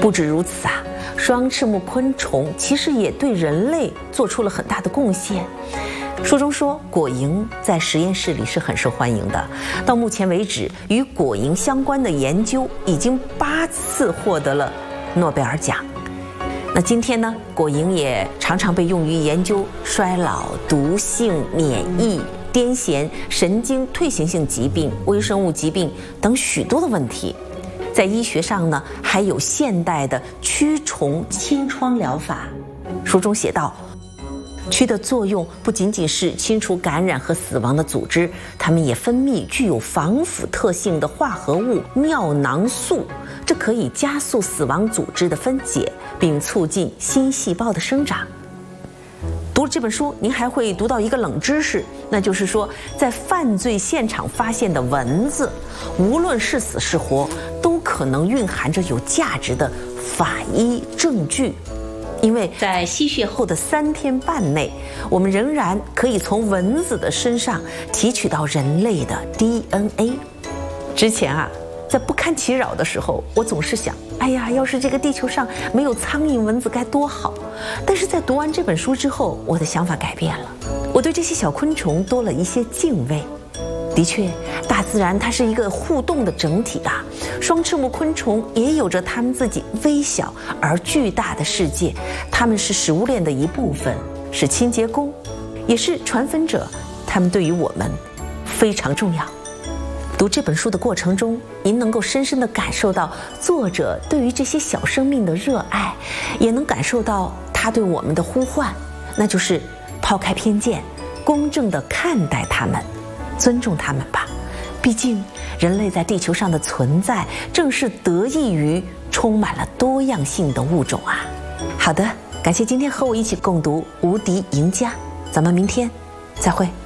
不止如此啊，双翅目昆虫其实也对人类做出了很大的贡献。书中说，果蝇在实验室里是很受欢迎的。到目前为止，与果蝇相关的研究已经8次获得了诺贝尔奖。那今天呢，果蝇也常常被用于研究衰老、毒性、免疫、癫痫、神经退行性疾病、微生物疾病等许多的问题。在医学上呢，还有现代的驱虫清创疗法。书中写道，蛆的作用不仅仅是清除感染和死亡的组织，它们也分泌具有防腐特性的化合物尿囊素，这可以加速死亡组织的分解，并促进新细胞的生长。读了这本书，您还会读到一个冷知识，那就是说，在犯罪现场发现的蚊子，无论是死是活，都可能蕴含着有价值的法医证据。因为在吸血后的3天半内，我们仍然可以从蚊子的身上提取到人类的 DNA。之前啊，在不堪其扰的时候，我总是想，哎呀，要是这个地球上没有苍蝇蚊子该多好。但是在读完这本书之后，我的想法改变了，我对这些小昆虫多了一些敬畏。的确，大自然它是一个互动的整体的，双翅目昆虫也有着它们自己微小而巨大的世界，它们是食物链的一部分，是清洁工，也是传粉者，它们对于我们非常重要。读这本书的过程中，您能够深深地感受到作者对于这些小生命的热爱，也能感受到他对我们的呼唤，那就是抛开偏见，公正地看待他们，尊重他们吧。毕竟人类在地球上的存在正是得益于充满了多样性的物种啊。好的，感谢今天和我一起共读《无敌赢家》，咱们明天再会。